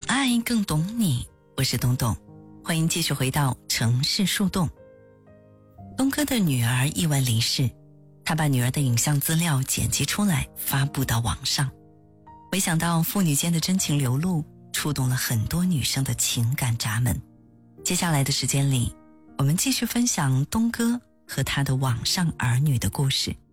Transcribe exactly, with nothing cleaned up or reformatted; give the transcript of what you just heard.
爱更懂你，我是东东，欢迎继续回到城市树洞。东哥的女儿意外离世，他把女儿的影像资料剪辑出来发布到网上，没想到父女间的真情流露触动了很多女生的情感闸门。接下来的时间里，我们继续分享东哥和他的网上儿女的故事。